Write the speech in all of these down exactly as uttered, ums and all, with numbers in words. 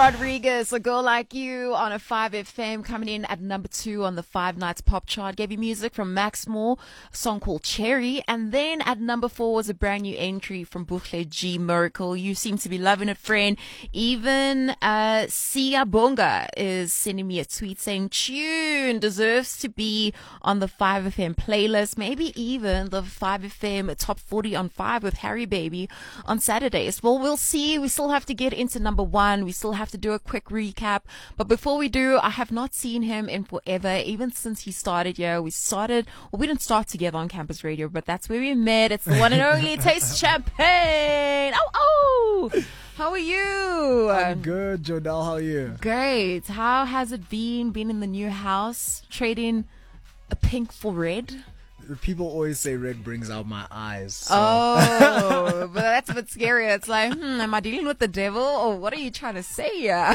Rodriguez, A Girl Like You on a five F M, coming in at number two on the Five Nights Pop Chart. Gave you music from Max Moore, a song called Cherry. And then at number four was a brand new entry from Buhle G, Miracle. You seem to be loving it, friend. Even uh, Sia Bonga is sending me a tweet saying tune deserves to be on the five F M playlist, maybe even the five F M Top forty on five with Harry Baby on Saturdays. Well, we'll see. We still have to get into number one. We still have to do a quick recap. But before we do, I have not seen him in forever, even since he started here. We started, well, we didn't start together on Campus Radio, but that's where we met. It's the one and only Taste Champagne. Oh, oh. How are you? I'm good, Jodelle. How are you? Great. How has it been, being in the new house, trading a pink for red? People always say red brings out my eyes. So. Oh, but that's a bit scary. It's like, hmm, am I dealing with the devil, or what are you trying to say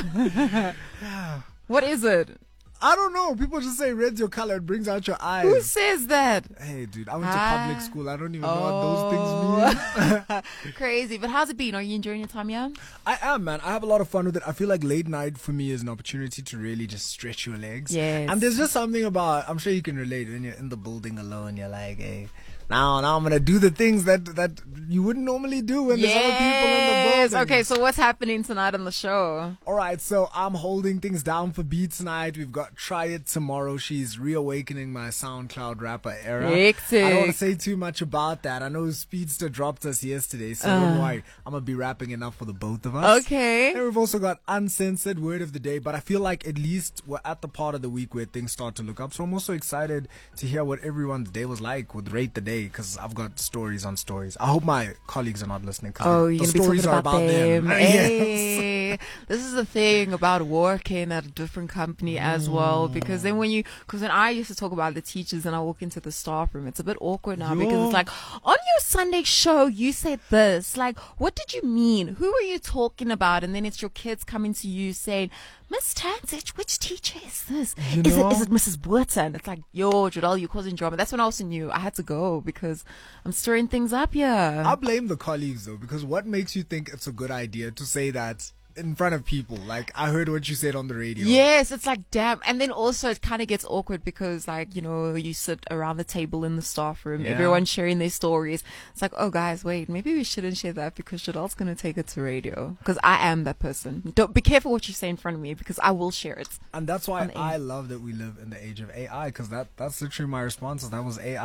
here? What is it? I don't know. People just say red's your color. It brings out your eyes. Who says that? Hey, dude, I went to ah. public school. I don't even oh. know what those things mean. Crazy. But how's it been? Are you enjoying your time here? I am, man. I have a lot of fun with it. I feel like late night for me is an opportunity to really just stretch your legs. Yes. And there's just something about, I'm sure you can relate, when you're in the building alone, you're like, hey, now, now I'm going to do the things that, that you wouldn't normally do when yes. there's other people in the building. Okay, so what's happening tonight on the show? All right, so I'm holding things down for B tonight. We've got Try It tomorrow. She's reawakening my SoundCloud rapper era. Hectic. I don't want to say too much about that. I know Speedster dropped us yesterday, so uh. don't worry. I'm going to be rapping enough for the both of us. Okay. And we've also got Uncensored Word of the Day, but I feel like at least we're at the part of the week where things start to look up. So I'm also excited to hear what everyone's day was like with Rate the Day, because I've got stories on stories. I hope my colleagues are not listening. Oh, the you're going to be stories talking are about, about them. them. Hey. Yes. This is the thing about working at a different company as well, because then when you, because when I used to talk about the teachers and I walk into the staff room, it's a bit awkward now. Yo. Because it's like, on your Sunday show, you said this. Like, what did you mean? Who are you talking about? And then it's your kids coming to you saying, Miss Tansich, which teacher is this? You is know? it is it Missus Burton? It's like, yo, Jodelle, you're causing drama. That's when I also knew I had to go because I'm stirring things up here. I blame the colleagues though, because what makes you think it's a good idea to say that in front of people? Like, I heard what you said on the radio. Yes, it's like, damn. And then also it kind of gets awkward because, like, you know, you sit around the table in the staff room, yeah. everyone's sharing their stories. It's like, oh guys, wait, maybe we shouldn't share that because Jodelle's going to take it to radio, because I am that person. Don't be careful what you say in front of me, because I will share it. And that's why I love that we live in the age of A I, because that, that's literally my response. That was A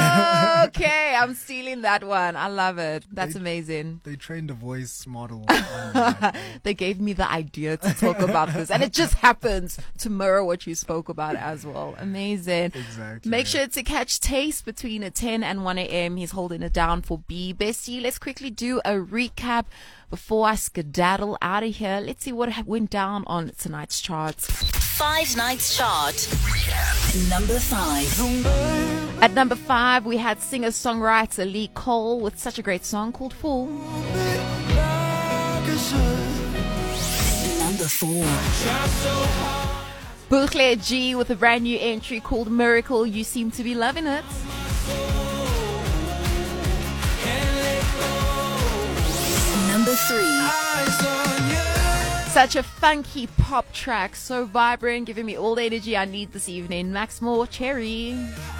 I. Oh, okay. I'm stealing that one. I love it. That's they, amazing. They trained a voice model. They gave me the idea to talk about this, and it just happens to mirror what you spoke about as well. Amazing. Exactly. Make sure to catch Taste between ten and one a.m. He's holding it down for B. Bestie, let's quickly do a recap before I skedaddle out of here. Let's see what went down on tonight's charts. Five Nights Chart. Number five. At number five, we had singer-songwriter Lee Cole with such a great song called Fool. Number four. Buhle G with a brand new entry called Miracle. You seem to be loving it. Number three. Such a funky pop track, so vibrant, giving me all the energy I need this evening. Max Moore, Cherry.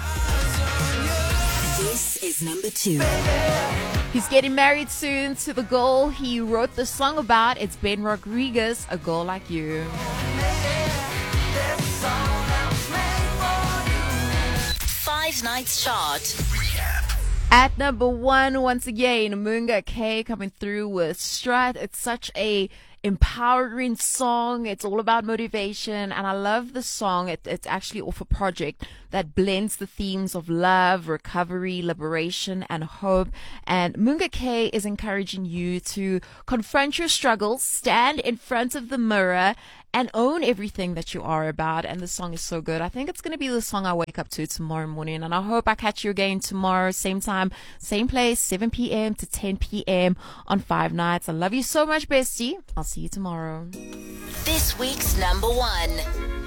This is number two. He's getting married soon to the girl he wrote the song about. It's Ben Rodriguez, A Girl Like You. Five Nights Chart. At number one, once again, Munga K coming through with Strut. It's such a empowering song. It's all about motivation, and I love the song. It, it's actually off a project that blends the themes of love, recovery, liberation, and hope. And Munga K is encouraging you to confront your struggles, stand in front of the mirror, and own everything that you are about. And the song is so good. I think it's going to be the song I wake up to tomorrow morning. And I hope I catch you again tomorrow, same time, same place, seven p.m. to ten p.m. on Five Nights. I love you so much, bestie. I'll see you tomorrow. This week's number one.